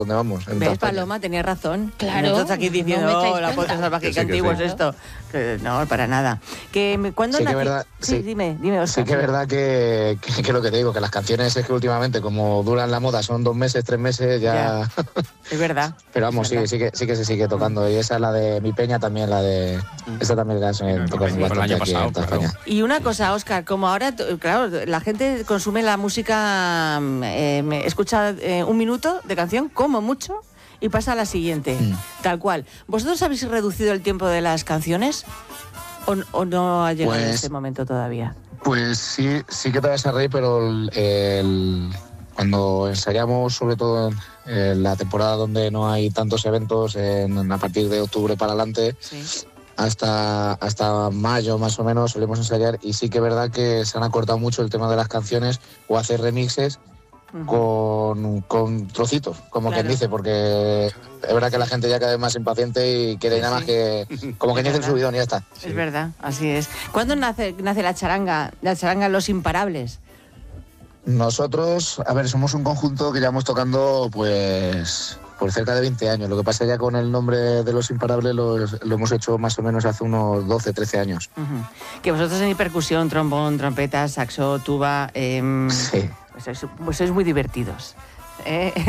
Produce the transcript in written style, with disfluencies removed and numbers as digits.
donde vamos. ¿Ves, Paloma? Tenías razón. Claro. Nosotros aquí diciendo, No me echáis la cuenta. foto salvaje, Que qué sí, que antiguo sí. es esto. Que no, para nada. ¿Cuándo Sí que nace? es verdad, Sí, sí. dime, Óscar. Sí que es verdad que lo que te digo, que las canciones es que últimamente, como duran la moda, son 2 meses, 3 meses, ya... Es verdad. Pero vamos, Es verdad. sí que se sigue tocando. Y esa es la de Mi Peña también, esa también la se Mi toca Peña fue el bastante año aquí pasado, en toda claro. España. Y una cosa, Óscar, como ahora, claro, la gente consume la música, escucha 1 minuto de canción, como mucho, y pasa a la siguiente, tal cual. ¿Vosotros habéis reducido el tiempo de las canciones o no ha llegado Pues- este momento todavía? Pues sí que te vas a reír, pero cuando ensayamos, sobre todo en la temporada donde no hay tantos eventos, a partir de octubre para adelante, Sí. hasta mayo más o menos solemos ensayar, y sí que es verdad que se han acortado mucho el tema de las canciones o hacer remixes con trocitos, como Claro. quien dice, porque es verdad que la gente ya cada vez más impaciente y quiere Sí, nada más sí. que como que Es dice el verdad. subidón y ya está. Es verdad, así es. ¿Cuándo nace la charanga Los Imparables? Nosotros, a ver, somos un conjunto que llevamos tocando pues por cerca de 20 años. Lo que pasa ya con el nombre de Los Imparables lo hemos hecho más o menos hace unos 12, 13 años. Ujú. Que vosotros tenéis percusión, trombón, trompeta, saxo, tuba. Sí. Pues sois muy divertidos.